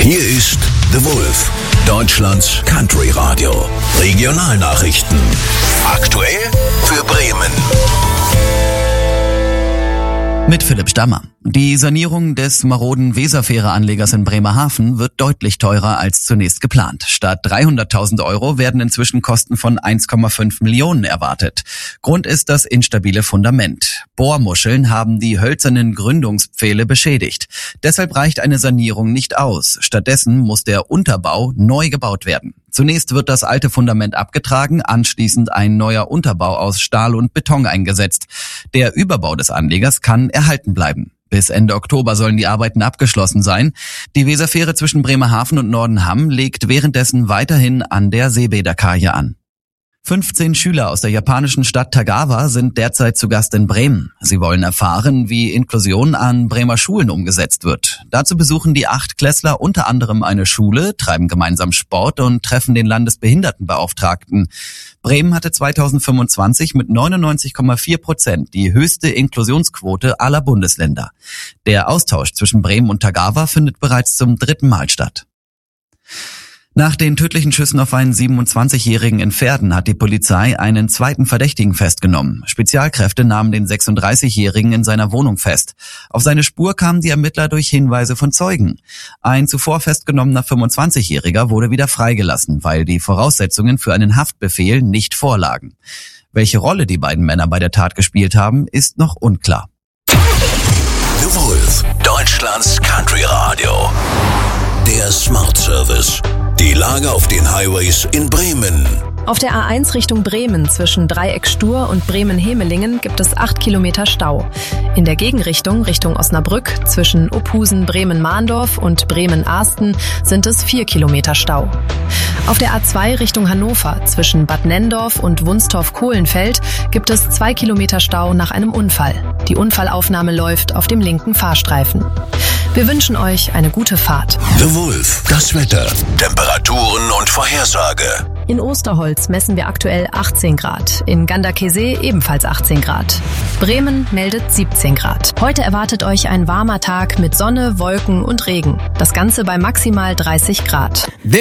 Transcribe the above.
Hier ist The Wolf, Deutschlands Country Radio. Regionalnachrichten. Aktuell für Bremen. Mit Philipp Stammer. Die Sanierung des maroden Weserfähre-Anlegers in Bremerhaven wird deutlich teurer als zunächst geplant. Statt 300.000 Euro werden inzwischen Kosten von 1,5 Millionen erwartet. Grund ist das instabile Fundament. Bohrmuscheln haben die hölzernen Gründungspfähle beschädigt. Deshalb reicht eine Sanierung nicht aus. Stattdessen muss der Unterbau neu gebaut werden. Zunächst wird das alte Fundament abgetragen, anschließend ein neuer Unterbau aus Stahl und Beton eingesetzt. Der Überbau des Anlegers kann erhalten bleiben. Bis Ende Oktober sollen die Arbeiten abgeschlossen sein. Die Weserfähre zwischen Bremerhaven und Nordenham legt währenddessen weiterhin an der Seebäderkaje an. 15 Schüler aus der japanischen Stadt Tagawa sind derzeit zu Gast in Bremen. Sie wollen erfahren, wie Inklusion an Bremer Schulen umgesetzt wird. Dazu besuchen die 8-Klässler unter anderem eine Schule, treiben gemeinsam Sport und treffen den Landesbehindertenbeauftragten. Bremen hatte 2025 mit 99,4% die höchste Inklusionsquote aller Bundesländer. Der Austausch zwischen Bremen und Tagawa findet bereits zum 3. Mal statt. Nach den tödlichen Schüssen auf einen 27-Jährigen in Verden hat die Polizei einen zweiten Verdächtigen festgenommen. Spezialkräfte nahmen den 36-Jährigen in seiner Wohnung fest. Auf seine Spur kamen die Ermittler durch Hinweise von Zeugen. Ein zuvor festgenommener 25-Jähriger wurde wieder freigelassen, weil die Voraussetzungen für einen Haftbefehl nicht vorlagen. Welche Rolle die beiden Männer bei der Tat gespielt haben, ist noch unklar. The Wolf, Deutschlands Country Radio. Der Smart Service. Die Lage auf den Highways in Bremen. Auf der A1 Richtung Bremen zwischen Dreieck Stur und Bremen-Hemelingen gibt es 8 Kilometer Stau. In der Gegenrichtung Richtung Osnabrück zwischen Ophusen, Bremen-Mahndorf und Bremen-Ahsten sind es 4 Kilometer Stau. Auf der A2 Richtung Hannover zwischen Bad Nenndorf und Wunstorf-Kohlenfeld gibt es 2 Kilometer Stau nach einem Unfall. Die Unfallaufnahme läuft auf dem linken Fahrstreifen. Wir wünschen euch eine gute Fahrt. The Wolf, das Wetter, Temperaturen und Vorhersage. In Osterholz messen wir aktuell 18 Grad, in Ganderkesee ebenfalls 18 Grad. Bremen meldet 17 Grad. Heute erwartet euch ein warmer Tag mit Sonne, Wolken und Regen. Das Ganze bei maximal 30 Grad.